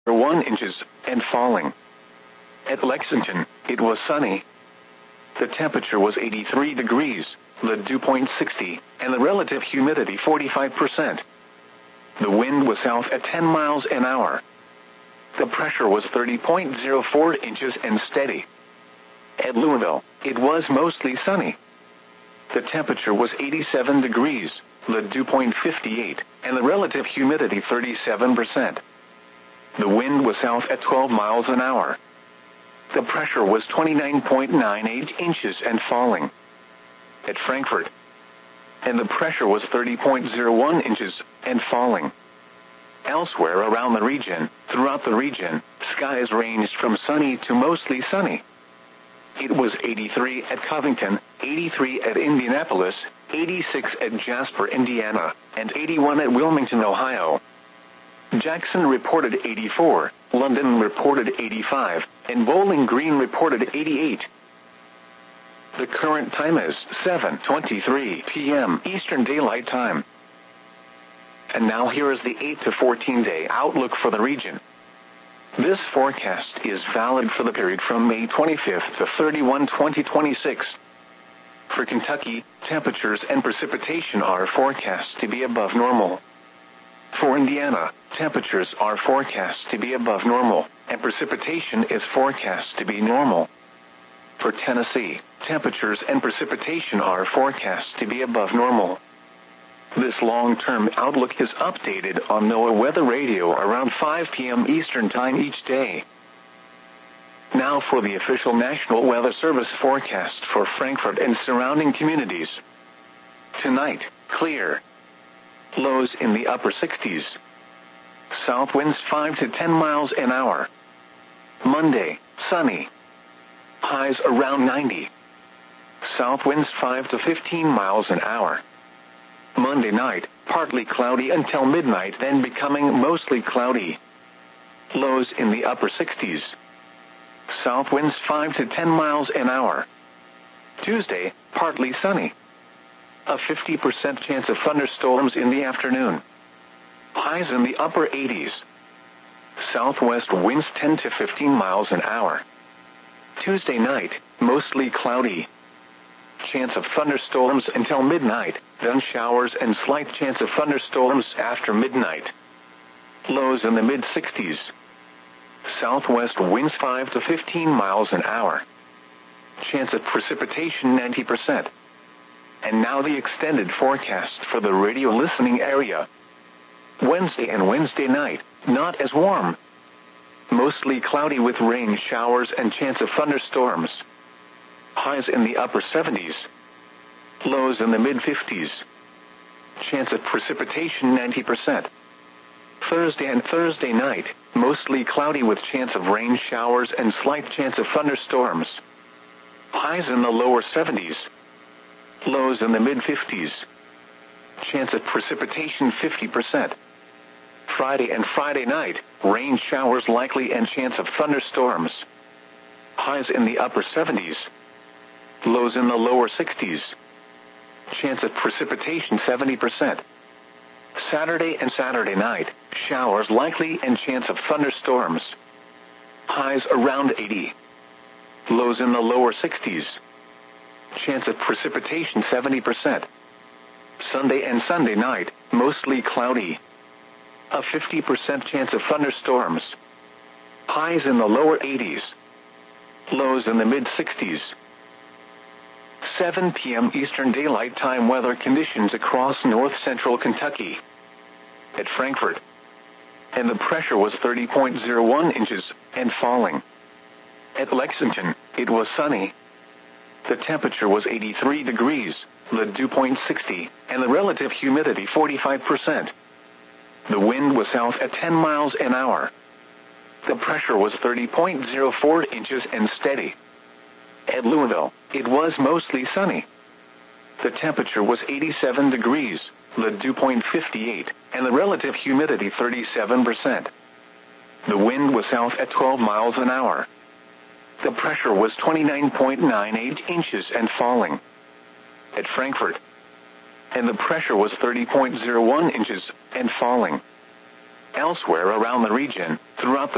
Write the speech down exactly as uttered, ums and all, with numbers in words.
one inches, and falling. At Lexington, it was sunny. The temperature was eighty-three degrees, the dew point sixty, and the relative humidity forty-five percent. The wind was south at ten miles an hour. The pressure was thirty point zero four inches and steady. At Louisville, it was mostly sunny. The temperature was eighty-seven degrees, the dew point fifty-eight, and the relative humidity thirty-seven percent. The wind was south at twelve miles an hour. The pressure was twenty-nine point nine eight inches and falling. At Frankfort, and the pressure was thirty point zero one inches and falling. Elsewhere around the region, throughout the region, skies ranged from sunny to mostly sunny. It was eighty-three at Covington, eighty-three at Indianapolis, eighty-six at Jasper, Indiana, and eighty-one at Wilmington, Ohio. Jackson reported eighty-four, London reported eighty-five, and Bowling Green reported eighty-eight. The current time is seven twenty-three p m Eastern Daylight Time. And now here is the eight to fourteen day outlook for the region. This forecast is valid for the period from May twenty-fifth to thirty-first, twenty twenty-six. For Kentucky, temperatures and precipitation are forecast to be above normal. For Indiana, temperatures are forecast to be above normal, and precipitation is forecast to be normal. For Tennessee, temperatures and precipitation are forecast to be above normal. This long-term outlook is updated on NOAA Weather Radio around five p m Eastern Time each day. Now for the official National Weather Service forecast for Frankfort and surrounding communities. Tonight, clear. Lows in the upper sixties. South winds five to ten miles an hour. Monday, sunny. Highs around ninety. South winds five to fifteen miles an hour. Monday night, partly cloudy until midnight, then becoming mostly cloudy. Lows in the upper sixties. South winds five to ten miles an hour. Tuesday, partly sunny. A fifty percent chance of thunderstorms in the afternoon. Highs in the upper eighties. Southwest winds ten to fifteen miles an hour. Tuesday night, mostly cloudy. Chance of thunderstorms until midnight, then showers and slight chance of thunderstorms after midnight. Lows in the mid-sixties. Southwest winds five to fifteen miles an hour. Chance of precipitation ninety percent. And now the extended forecast for the radio listening area. Wednesday and Wednesday night, not as warm. Mostly cloudy with rain showers and chance of thunderstorms. Highs in the upper seventies. Lows in the mid-fifties. Chance of precipitation ninety percent. Thursday and Thursday night, mostly cloudy with chance of rain showers and slight chance of thunderstorms. Highs in the lower seventies. Lows in the mid-fifties. Chance of precipitation fifty percent. Friday and Friday night, rain showers likely and chance of thunderstorms. Highs in the upper seventies. Lows in the lower sixties. Chance of precipitation seventy percent. Saturday and Saturday night, showers likely and chance of thunderstorms. Highs around eighty. Lows in the lower sixties. Chance of precipitation seventy percent. Sunday and Sunday night, mostly cloudy. A fifty percent chance of thunderstorms. Highs in the lower eighties. Lows in the mid-sixties. seven p m Eastern Daylight Time weather conditions across north-central Kentucky. At Frankfort, and the pressure was thirty point zero one inches and falling. At Lexington, it was sunny. The temperature was eighty-three degrees, the dew point sixty, and the relative humidity forty-five percent. The wind was south at ten miles an hour. The pressure was thirty point zero four inches and steady. At Louisville, it was mostly sunny. The temperature was eighty-seven degrees, the dew point fifty-eight, and the relative humidity thirty-seven percent. The wind was south at twelve miles an hour. The pressure was twenty-nine point nine eight inches and falling. At Frankfort, and the pressure was thirty point zero one inches and falling. Elsewhere around the region, throughout the